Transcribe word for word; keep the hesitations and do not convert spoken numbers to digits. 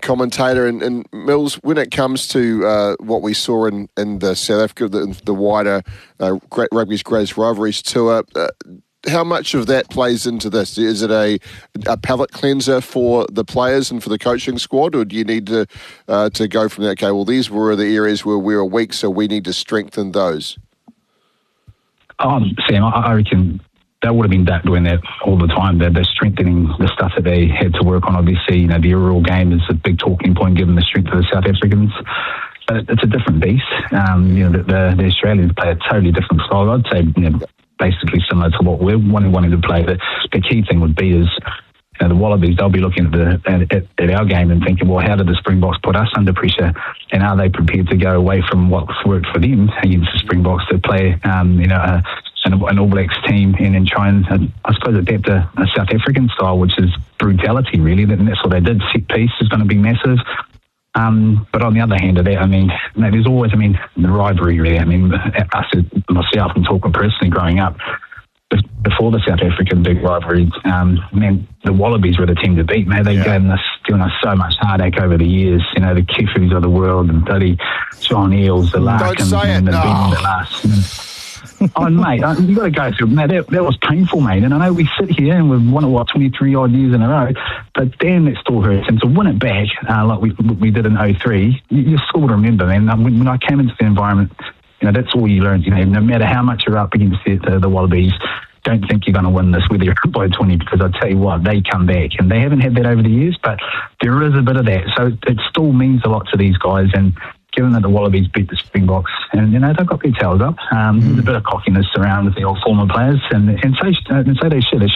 commentator. And, and Mills, when it comes to uh, what we saw in, in the South Africa, the, the wider uh, Rugby's Greatest Rivalries tour, uh, how much of that plays into this? Is it a, a palate cleanser for the players and for the coaching squad, or do you need to uh, to go from that, okay, well, these were the areas where we were weak, so we need to strengthen those? Um, Sam, I, I reckon they would have been that, doing that all the time. They're, they're strengthening the stuff that they had to work on. Obviously, you know, the aerial game is a big talking point given the strength of the South Africans. But it's a different beast. Um, you know, the, the, the Australians play a totally different style. I'd say, you know, basically similar to what we're wanting, wanting to play. The, the key thing would be is, you know, the Wallabies, they'll be looking at, the, at, at our game and thinking, well, how did the Springboks put us under pressure? And are they prepared to go away from what's worked for them against the Springboks to play, um, you know, a, an, an All Blacks team and then try and, uh, I suppose, adapt a, a South African style, which is brutality, really. And that's what they did. Set piece is going to be massive. Um, but on the other hand of that, I mean, mate, there's always, I mean, the rivalry, really. I mean, us, myself, and talking personally growing up, before the South African big rivalry, um, man, the Wallabies were the team to beat, man. They've yeah. given us, given us so much heartache over the years. You know, the Kifus of the world, and bloody John Eales, the Larkins, and the no. Ben the last. You know. Oh, mate, you've got to go through. Mate, that, that was painful, mate. And I know we sit here and we've won it, what, twenty-three odd years in a row, but damn, that still hurts. And to win it back, uh, like we we did in oh three, you, you still remember, man. When, when I came into the environment, you know, that's all you learned. You know, no matter how much you're up against the, the, the Wallabies, don't think you're going to win this, whether you're up by twenty, because I tell you what, they come back. And they haven't had that over the years, but there is a bit of that. So it still means a lot to these guys. And given that the Wallabies beat the Springboks, and, you know, they've got their tails up, um, mm. there's a bit of cockiness around with the old former players, and, and, so, and so they should. They